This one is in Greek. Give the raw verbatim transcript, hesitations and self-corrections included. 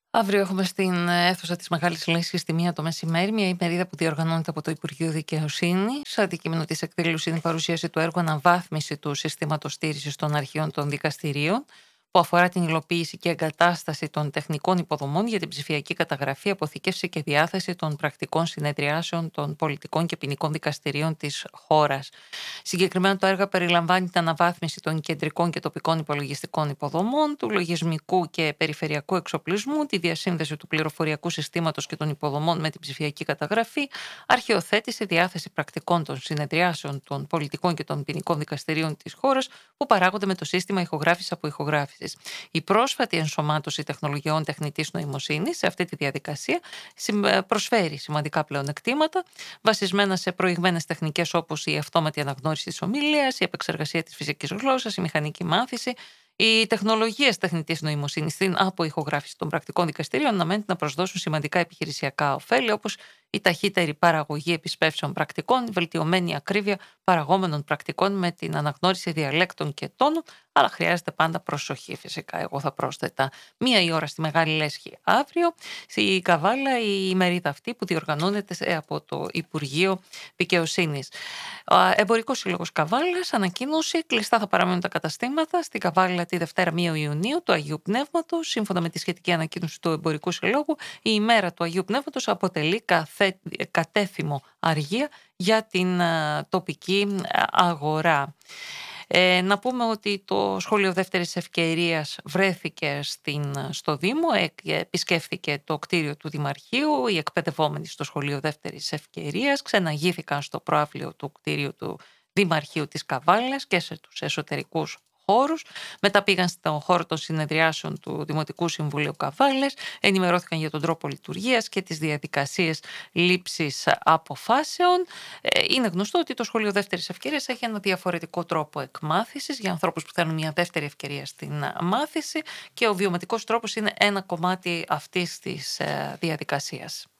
Αύριο έχουμε στην αίθουσα της Μεγάλης Λέσχης στη μία το μεσημέρι μια ημερίδα που διοργανώνεται από το Υπουργείο Δικαιοσύνης. Σε αντικείμενο της εκδήλωσης είναι η παρουσίαση του έργου Αναβάθμιση του συστήματος στήριξης των αρχείων των δικαστηρίων, που αφορά την υλοποίηση και εγκατάσταση των τεχνικών υποδομών για την ψηφιακή καταγραφή, αποθήκευση και διάθεση των πρακτικών συνεδριάσεων των πολιτικών και ποινικών δικαστηρίων της χώρας. Συγκεκριμένα, το έργο περιλαμβάνει την αναβάθμιση των κεντρικών και τοπικών υπολογιστικών υποδομών, του λογισμικού και περιφερειακού εξοπλισμού, τη διασύνδεση του πληροφοριακού συστήματος και των υποδομών με την ψηφιακή καταγραφή, αρχαιοθέτηση, διάθεση πρακτικών των συνεδριάσεων των πολιτικών και των ποινικών δικαστηρίων της χώρας που παράγονται με το σύστημα ηχογράφησης από ηχογράφηση. Η πρόσφατη ενσωμάτωση τεχνολογιών τεχνητής νοημοσύνης σε αυτή τη διαδικασία προσφέρει σημαντικά πλεονεκτήματα, βασισμένα σε προηγμένες τεχνικές όπως η αυτόματη αναγνώριση της ομιλίας, η επεξεργασία της φυσικής γλώσσας, η μηχανική μάθηση. Οι τεχνολογίες τεχνητής νοημοσύνης στην αποϊχογράφηση των πρακτικών δικαστηρίων αναμένεται να προσδώσουν σημαντικά επιχειρησιακά ωφέλη, όπως η ταχύτερη παραγωγή επισπεύσεων πρακτικών, η βελτιωμένη ακρίβεια παραγόμενων πρακτικών με την αναγνώριση διαλέκτων και τόνων, αλλά χρειάζεται πάντα προσοχή φυσικά. Εγώ θα πρόσθετα μία η ώρα στη Μεγάλη Λέσχη αύριο, στη Καβάλα, η ημερίδα αυτή που διοργανώνεται από το Υπουργείο Δικαιοσύνης. Ο Εμπορικός Σύλλογος Καβάλας ανακοίνωσε: κλειστά θα παραμένουν τα καταστήματα στην Καβάλα τη Δευτέρα πρώτη Ιουνίου του Αγίου Πνεύματος. Σύμφωνα με τη σχετική ανακοίνωση του Εμπορικού Συλλόγου, η ημέρα του Αγίου Πνεύματος αποτελεί καθέ, κατέθυμο αργία για την α, τοπική αγορά. Ε, να πούμε ότι το σχολείο δεύτερης ευκαιρίας βρέθηκε στην, στο Δήμο, ε, επισκέφθηκε το κτίριο του Δημαρχείου. Οι εκπαιδευόμενοι στο σχολείο δεύτερης ευκαιρίας ξεναγήθηκαν στο προαύλιο του κτίριου του Δημαρχείου της Καβάλας και σε τους εσωτερικούς χώρους. Μετά πήγαν στον χώρο των συνεδριάσεων του Δημοτικού Συμβουλίου Καβάλας, ενημερώθηκαν για τον τρόπο λειτουργίας και τις διαδικασίες λήψης αποφάσεων. Είναι γνωστό ότι το σχολείο δεύτερης ευκαιρίας έχει ένα διαφορετικό τρόπο εκμάθησης για ανθρώπους που θέλουν μια δεύτερη ευκαιρία στην μάθηση, και ο βιωματικός τρόπος είναι ένα κομμάτι αυτής της διαδικασίας.